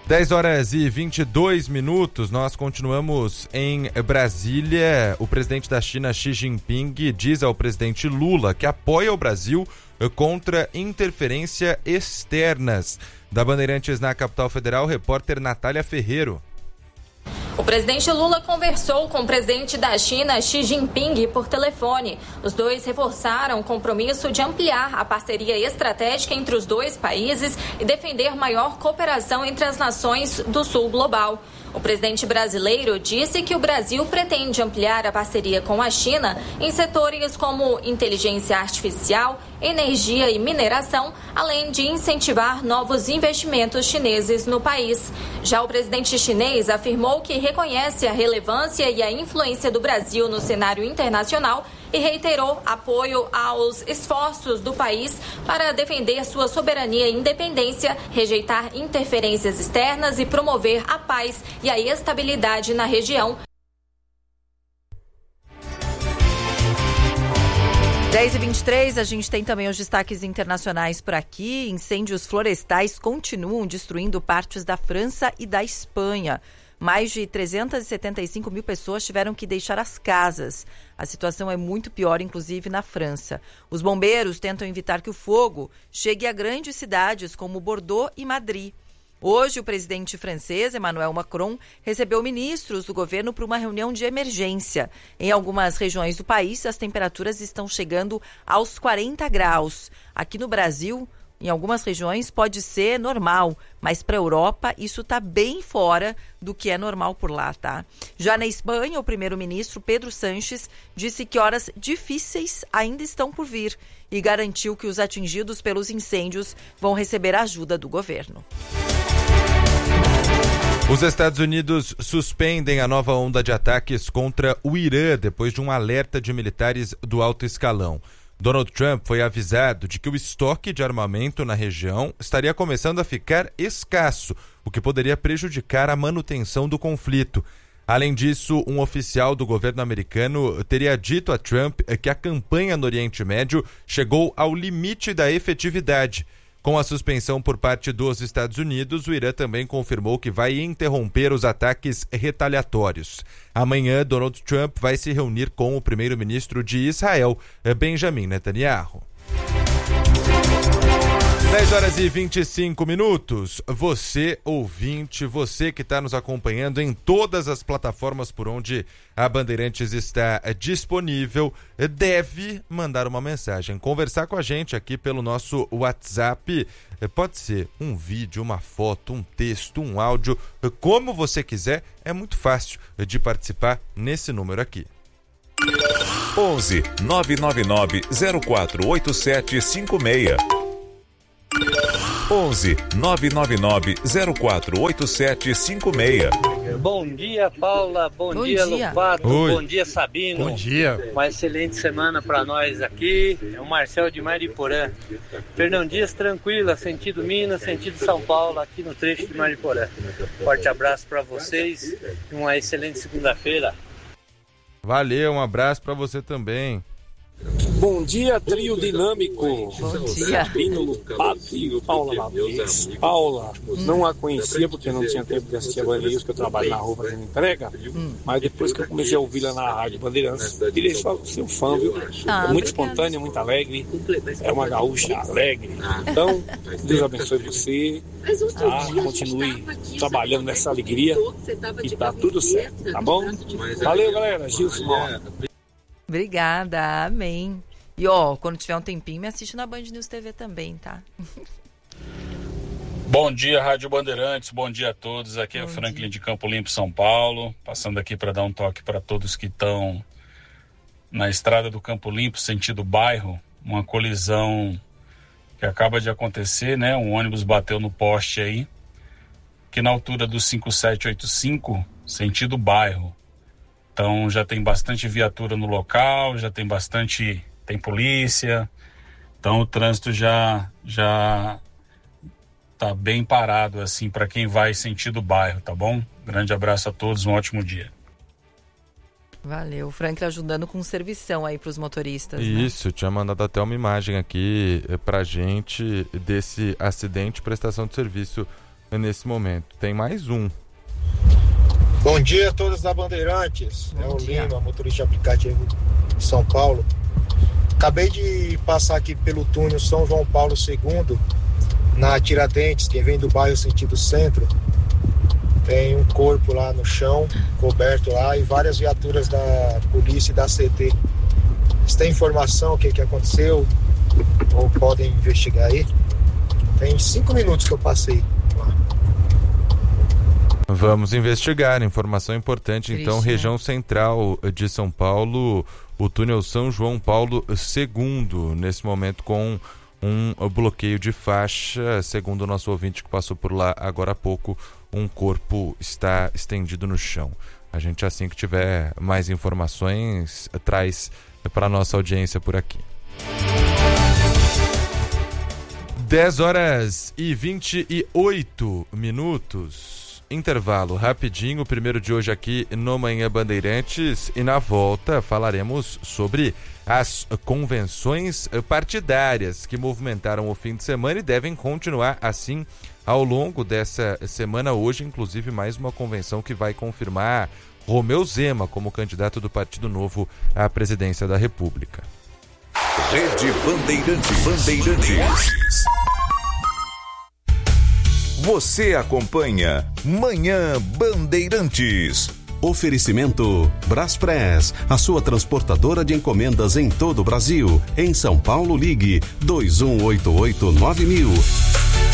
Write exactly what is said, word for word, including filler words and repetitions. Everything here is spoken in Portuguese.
dez horas e vinte e dois minutos, nós continuamos em Brasília. O presidente da China, Xi Jinping, diz ao presidente Lula que apoia o Brasil contra interferência externas. Da Bandeirantes na capital federal, repórter Natália Ferreiro. O presidente Lula conversou com o presidente da China, Xi Jinping, por telefone. Os dois reforçaram o compromisso de ampliar a parceria estratégica entre os dois países e defender maior cooperação entre as nações do sul global. O presidente brasileiro disse que o Brasil pretende ampliar a parceria com a China em setores como inteligência artificial, energia e mineração, além de incentivar novos investimentos chineses no país. Já o presidente chinês afirmou que reconhece a relevância e a influência do Brasil no cenário internacional e reiterou apoio aos esforços do país para defender sua soberania e independência, rejeitar interferências externas e promover a paz e a estabilidade na região. dez e vinte e três, a gente tem também os destaques internacionais por aqui. Incêndios florestais continuam destruindo partes da França e da Espanha. Mais de trezentas e setenta e cinco mil pessoas tiveram que deixar as casas. A situação é muito pior, inclusive, na França. Os bombeiros tentam evitar que o fogo chegue a grandes cidades como Bordeaux e Madrid. Hoje, o presidente francês, Emmanuel Macron, recebeu ministros do governo para uma reunião de emergência. Em algumas regiões do país, as temperaturas estão chegando aos quarenta graus. Aqui no Brasil, em algumas regiões pode ser normal, mas para a Europa isso está bem fora do que é normal por lá, tá? Já na Espanha, o primeiro-ministro Pedro Sánchez disse que horas difíceis ainda estão por vir e garantiu que os atingidos pelos incêndios vão receber a ajuda do governo. Os Estados Unidos suspendem a nova onda de ataques contra o Irã depois de um alerta de militares do alto escalão. Donald Trump foi avisado de que o estoque de armamento na região estaria começando a ficar escasso, o que poderia prejudicar a manutenção do conflito. Além disso, um oficial do governo americano teria dito a Trump que a campanha no Oriente Médio chegou ao limite da efetividade. Com a suspensão por parte dos Estados Unidos, o Irã também confirmou que vai interromper os ataques retaliatórios. Amanhã, Donald Trump vai se reunir com o primeiro-ministro de Israel, Benjamin Netanyahu. dez horas e vinte e cinco minutos. Você, ouvinte, você que está nos acompanhando em todas as plataformas por onde a Bandeirantes está disponível, deve mandar uma mensagem, conversar com a gente aqui pelo nosso WhatsApp. Pode ser um vídeo, uma foto, um texto, um áudio, como você quiser. É muito fácil de participar nesse número aqui. onze nove nove nove zero quatro oito sete cinco seis. onze nove nove nove zero quatro oito sete cinco seis. Bom dia, Paula. Bom, bom dia, dia, Lobato. Oi. Bom dia, Sabino. Bom dia. Uma excelente semana para nós aqui. É o Marcel de Mariporã. Fernão Dias, tranquila, sentido Minas, sentido São Paulo, aqui no trecho de Mariporã. Forte abraço para vocês e uma excelente segunda-feira. Valeu, um abraço para você também. Bom dia, trio dinâmico. Bom dia. Sabino, Lobato e Paula Lavez. Paula, hum. não a conhecia porque não tinha tempo de assistir a Bandeirantes, que eu trabalho na rua fazendo entrega. Hum. Mas depois que eu comecei a ouvir-la na rádio Bandeirantes, virei só seu fã, viu? Ah, é muito espontânea, muito alegre. É uma gaúcha alegre. Então, Deus abençoe você. Ah, continue trabalhando nessa alegria e tá tudo certo, tá bom? Valeu, galera. Gilson. Obrigada, amém. E ó, quando tiver um tempinho, me assiste na Band News T V também, tá? Bom dia, Rádio Bandeirantes, bom dia a todos. Aqui bom é o Franklin dia. de Campo Limpo, São Paulo. Passando aqui para dar um toque para todos que estão na estrada do Campo Limpo, sentido bairro. Uma colisão que acaba de acontecer, né? Um ônibus bateu no poste aí, que na altura do cinco sete oito cinco, sentido bairro. Então já tem bastante viatura no local, já tem bastante, tem polícia, então o trânsito já já tá bem parado assim para quem vai sentido bairro, tá bom? Grande abraço a todos, um ótimo dia. Valeu, Frank ajudando com servição aí para os motoristas. Isso, né? Tinha mandado até uma imagem aqui pra gente desse acidente, prestação de serviço nesse momento. Tem mais um. Bom dia a todos da Bandeirantes. Bom é o dia. Lima, motorista de aplicativo de São Paulo. Acabei de passar aqui pelo túnel São João Paulo segundo, na Tiradentes, quem vem do bairro sentido centro. Tem um corpo lá no chão, coberto lá, e várias viaturas da polícia e da C T. Vocês têm informação o que, que aconteceu? Ou podem investigar aí? Tem cinco minutos que eu passei lá. Vamos investigar, informação importante. Triste, então, né? região central de São Paulo, o túnel São João Paulo segundo, nesse momento com um bloqueio de faixa, segundo o nosso ouvinte que passou por lá agora há pouco, um corpo está estendido no chão. A gente, assim que tiver mais informações, traz para a nossa audiência por aqui. dez horas e vinte e oito minutos. Intervalo rapidinho, o primeiro de hoje aqui no Manhã Bandeirantes, e na volta falaremos sobre as convenções partidárias que movimentaram o fim de semana e devem continuar assim ao longo dessa semana. Hoje, inclusive, mais uma convenção que vai confirmar Romeu Zema como candidato do Partido Novo à presidência da República. Rede Bandeirantes. Bandeirantes. Você acompanha Manhã Bandeirantes. Oferecimento Braspress, a sua transportadora de encomendas em todo o Brasil. Em São Paulo, ligue dois um oito oito nove mil.